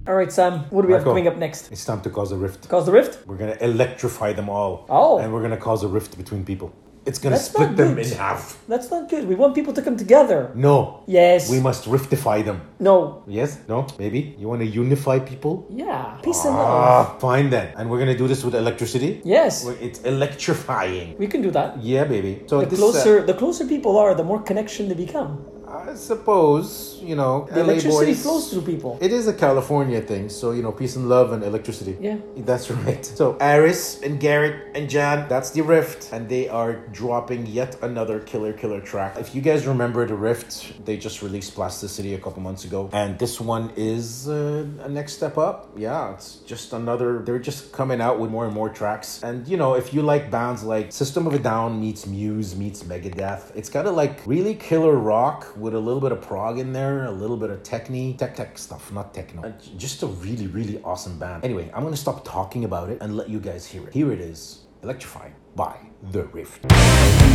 All right, Sam, what do we have Marco. coming up next? It's time to cause a rift. Cause the rift? We're gonna electrify them all. Oh. And we're gonna cause a rift between people. It's gonna That's split not them good. in half. That's not good. We want people to come together. No. Yes. We must riftify them. No. Yes? No? Maybe? You want to unify people? Yeah. Peace and love. Fine then. And we're gonna do this with electricity? Yes. It's electrifying. We can do that. Yeah, baby. So The closer people are, the more connection they become. I suppose, The LA electricity boys, flows through people. It is a California thing, so peace and love and electricity. Yeah. That's right. So Aris and Garrett and Jan, that's the Rift, and they are dropping yet another killer track. If you guys remember the Rift, they just released Plasticity a couple months ago, and this one is a next step up. Yeah, it's just another. They're just coming out with more and more tracks, and if you like bands like System of a Down meets Muse meets Megadeth, it's kind of like really killer rock with a little bit of prog in there, a little bit of tech stuff, not techno. Just a really, really awesome band. Anyway, I'm gonna stop talking about it and let you guys hear it. Here it is, Electrify by The Rift.